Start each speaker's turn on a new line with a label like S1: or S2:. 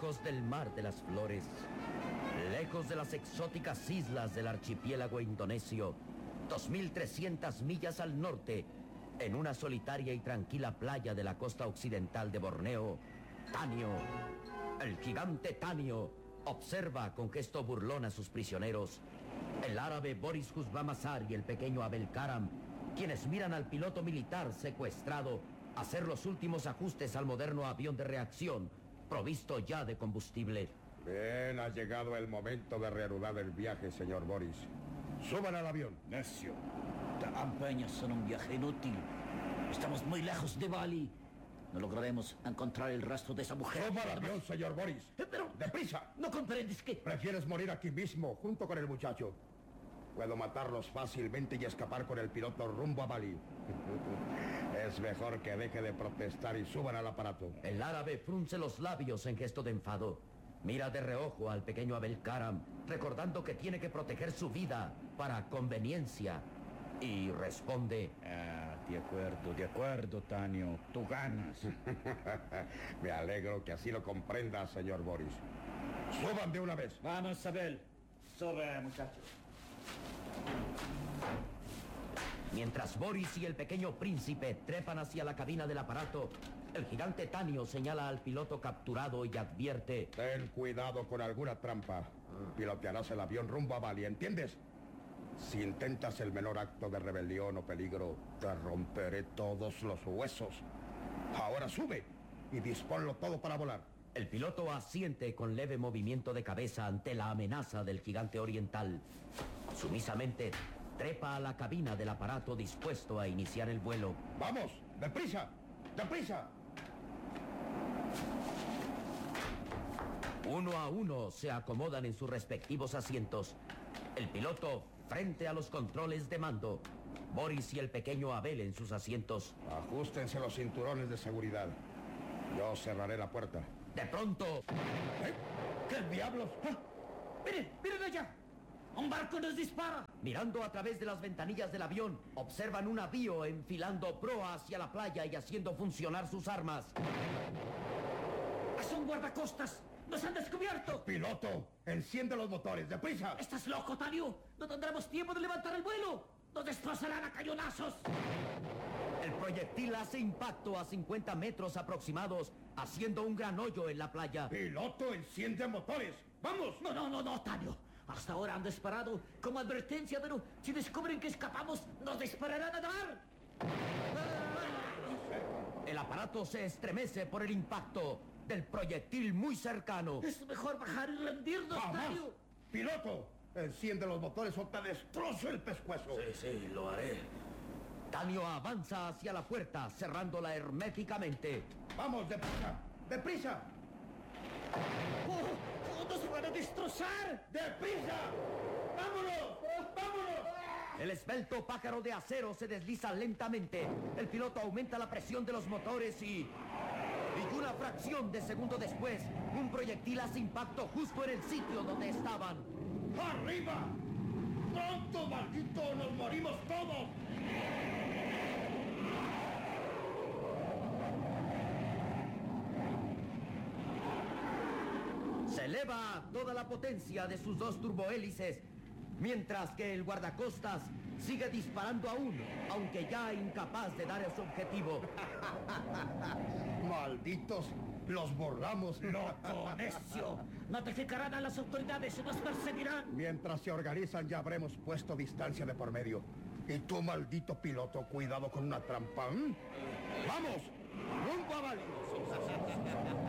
S1: Lejos del mar de las flores, lejos de las exóticas islas del archipiélago indonesio, 2.300 millas al norte, en una solitaria y tranquila playa de la costa occidental de Borneo, Tanio, el gigante Tanio, observa con gesto burlón a sus prisioneros. El árabe Boris Husbamazar y el pequeño Abel Karam, quienes miran al piloto militar secuestrado hacer los últimos ajustes al moderno avión de reacción, provisto ya de combustible.
S2: Bien, ha llegado el momento de reanudar el viaje, señor Boris. Suban al avión.
S3: Necio, te empeñas en un viaje inútil. Estamos muy lejos de Bali. No lograremos encontrar el rastro de esa mujer.
S2: Suba al avión, señor Boris.
S3: Pero...
S2: ¡Deprisa!
S3: ¿No comprendes que...?
S2: Prefieres morir aquí mismo, junto con el muchacho. Puedo matarlos fácilmente y escapar con el piloto rumbo a Bali. Es mejor que deje de protestar y suban al aparato.
S1: El árabe frunce los labios en gesto de enfado. Mira de reojo al pequeño Abel Karam, recordando que tiene que proteger su vida para conveniencia. Y responde:
S3: de acuerdo, Tanio. Tú ganas.
S2: Me alegro que así lo comprenda, señor Boris. Suban de una vez.
S3: Vamos, Abel. Sube, muchacho.
S1: Mientras Boris y el pequeño príncipe trepan hacia la cabina del aparato, el gigante Tanio señala al piloto capturado y advierte:
S2: ten cuidado con alguna trampa. Pilotearás el avión rumbo a Bali, ¿entiendes? Si intentas el menor acto de rebelión o peligro, te romperé todos los huesos. Ahora sube y disponlo todo para volar.
S1: El piloto asiente con leve movimiento de cabeza ante la amenaza del gigante oriental. Sumisamente trepa a la cabina del aparato dispuesto a iniciar el vuelo.
S2: ¡Vamos! ¡Deprisa! ¡Deprisa!
S1: Uno a uno se acomodan en sus respectivos asientos. El piloto frente a los controles de mando. Boris y el pequeño Abel en sus asientos.
S2: Ajustense los cinturones de seguridad. Yo cerraré la puerta.
S1: De pronto...
S2: ¿Eh? ¿Qué diablos?
S3: ¡Ah! ¡Miren allá! ¡Un barco nos dispara!
S1: Mirando a través de las ventanillas del avión, observan un navío enfilando proa hacia la playa y haciendo funcionar sus armas.
S3: ¡Son guardacostas! ¡Nos han descubierto!
S2: ¡Piloto! ¡Enciende los motores! ¡Deprisa!
S3: ¿Estás loco, Tanio? ¡No tendremos tiempo de levantar el vuelo! ¡Nos destrozarán a cañonazos!
S1: El proyectil hace impacto a 50 metros aproximados, haciendo un gran hoyo en la playa.
S2: ¡Piloto, enciende motores! ¡Vamos!
S3: No, Tanio. Hasta ahora han disparado como advertencia, pero si descubren que escapamos, nos dispararán a dar.
S1: El aparato se estremece por el impacto del proyectil muy cercano.
S3: Es mejor bajar y rendirnos, Tanio.
S2: ¡Piloto! Enciende los motores o te destrozo el pescuezo.
S1: Sí, lo haré. Tanio avanza hacia la puerta, cerrándola herméticamente.
S2: ¡Vamos, deprisa! ¡Deprisa!
S3: ¡Nos van a destrozar!
S2: ¡Deprisa! ¡Vámonos! ¡Vámonos!
S1: El esbelto pájaro de acero se desliza lentamente. El piloto aumenta la presión de los motores y una fracción de segundo después, un proyectil hace impacto justo en el sitio donde estaban.
S2: ¡Arriba! ¡Pronto, maldito! ¡Nos morimos todos!
S1: Se eleva toda la potencia de sus dos turbohélices, mientras que el guardacostas sigue disparando aún, aunque ya incapaz de dar a su objetivo.
S2: ¡Malditos! ¡Los borramos!
S3: ¡Loco, necio! Notificarán a las autoridades y nos perseguirán.
S2: Mientras se organizan ya habremos puesto distancia de por medio. Y tú, maldito piloto, cuidado con una trampa. ¿Mm? ¡Vamos! ¡Rumbo a Bali!